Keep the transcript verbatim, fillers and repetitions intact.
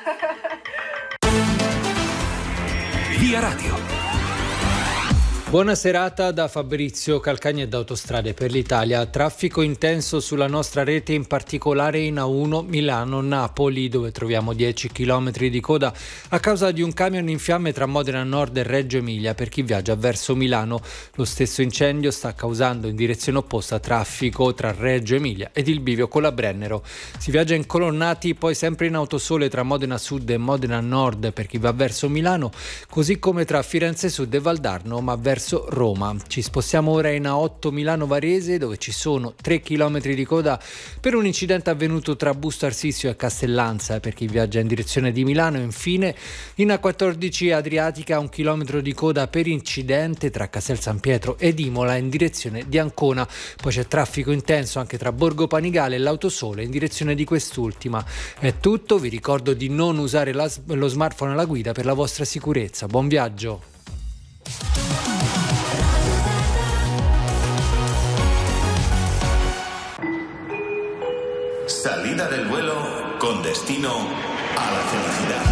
Via Radio. Buona serata da Fabrizio Calcagni e da Autostrade per l'Italia. Traffico intenso sulla nostra rete, in particolare in A uno Milano-Napoli, dove troviamo dieci chilometri di coda a causa di un camion in fiamme tra Modena Nord e Reggio Emilia per chi viaggia verso Milano. Lo stesso incendio sta causando in direzione opposta traffico tra Reggio Emilia ed il bivio con la Brennero. Si viaggia in colonnati, poi sempre in autosole tra Modena Sud e Modena Nord per chi va verso Milano, così come tra Firenze Sud e Valdarno, ma verso Roma. Ci spostiamo ora in A otto Milano-Varese, dove ci sono tre chilometri di coda per un incidente avvenuto tra Busto Arsizio e Castellanza per chi viaggia in direzione di Milano. Infine in A quattordici Adriatica un chilometro di coda per incidente tra Castel San Pietro ed Imola in direzione di Ancona. Poi c'è traffico intenso anche tra Borgo Panigale e l'Autosole in direzione di quest'ultima. È tutto, vi ricordo di non usare la, lo smartphone alla guida per la vostra sicurezza. Buon viaggio! Salida del vuelo con destino a la felicidad.